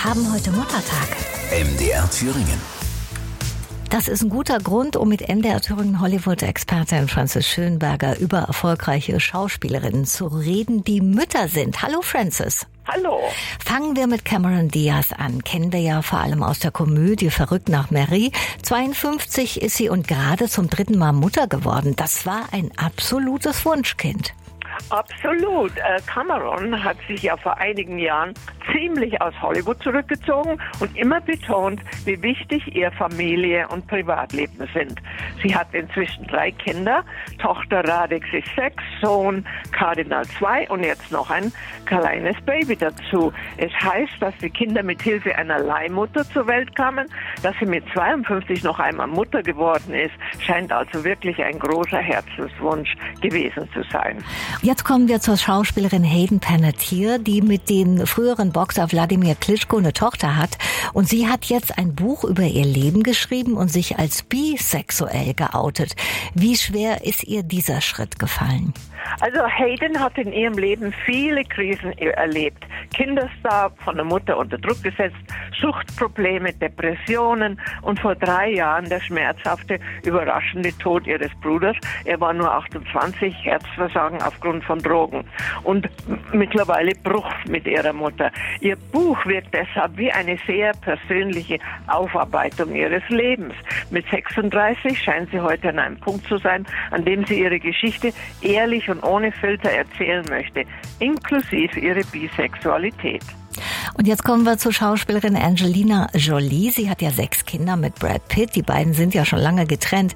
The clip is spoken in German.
haben heute Muttertag. MDR Thüringen. Das ist ein guter Grund, um mit MDR Thüringen Hollywood-Expertin Frances Schönberger über erfolgreiche Schauspielerinnen zu reden, die Mütter sind. Hallo Frances. Hallo. Fangen wir mit Cameron Diaz an. Kennen wir ja vor allem aus der Komödie Verrückt nach Mary. 52 ist sie und gerade zum 3. Mal Mutter geworden. Das war ein absolutes Wunschkind. Absolut. Cameron hat sich ja vor einigen Jahren ziemlich aus Hollywood zurückgezogen und immer betont, wie wichtig ihr Familie und Privatleben sind. Sie hat inzwischen 3 Kinder. Tochter Radix ist 6, Sohn Cardinal 2 und jetzt noch ein kleines Baby dazu. Es heißt, dass die Kinder mit Hilfe einer Leihmutter zur Welt kamen. Dass sie mit 52 noch einmal Mutter geworden ist, scheint also wirklich ein großer Herzenswunsch gewesen zu sein. Jetzt kommen wir zur Schauspielerin Hayden Panettiere, die mit dem früheren Boxer Wladimir Klitschko eine Tochter hat. Und sie hat jetzt ein Buch über ihr Leben geschrieben und sich als bisexuell geoutet. Wie schwer ist ihr dieser Schritt gefallen? Also Hayden hat in ihrem Leben viele Krisen erlebt. Kinderstar, von der Mutter unter Druck gesetzt, Suchtprobleme, Depressionen und vor 3 Jahren der schmerzhafte, überraschende Tod ihres Bruders. Er war nur 28, Herzversagen aufgrund von Drogen und mittlerweile Bruch mit ihrer Mutter. Ihr Buch wirkt deshalb wie eine sehr persönliche Aufarbeitung ihres Lebens. Mit 36 scheint sie heute an einem Punkt zu sein, an dem sie ihre Geschichte ehrlich und ohne Filter erzählen möchte, inklusive ihre Bisexualität. Und jetzt kommen wir zur Schauspielerin Angelina Jolie. Sie hat ja 6 Kinder mit Brad Pitt. Die beiden sind ja schon lange getrennt.